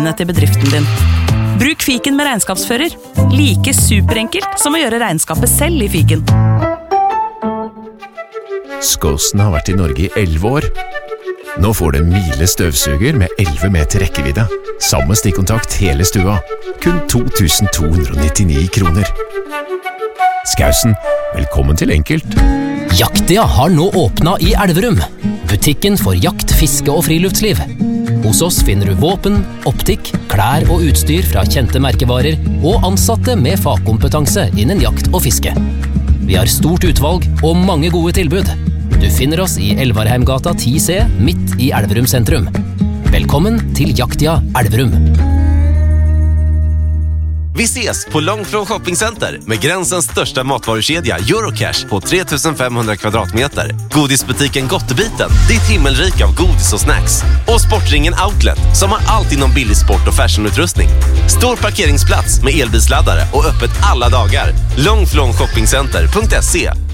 regnskapsrutiner til bedriften din. Bruk fiken med regnskapsfører. Like superenkelt som å gjøre regnskapet selv i fiken. Skåsen har vært i Norge i 11 år. Nå får du en Miele støvsuger med 11 meter rekkevidde. Samme stikkontakt hele stua. Kun 2299 kroner. Skausen, velkommen til Enkelt. Jaktia har nå åpnet i Elverum. Butikken for jakt, fiske og friluftsliv. Hos oss finner du våpen, optikk, klær og utstyr fra kjente merkevarer og ansatte med fagkompetanse innen jakt og fiske. Vi har stort utvalg og mange gode tilbud. Du finner oss i Elvarheimgata 10C, midt i Elverum sentrum. Velkommen til Jaktia Elverum. Vi ses på Långflon Shoppingcenter med gränsens största matvarukedja Eurocash på 3500 kvadratmeter. Godisbutiken Gottebiten, ditt himmelrik av godis och snacks. Och Sportringen Outlet som har allt inom billig sport och fashionutrustning. Stor parkeringsplats med elbilsladdare och öppet alla dagar. Långflonshoppingcenter.se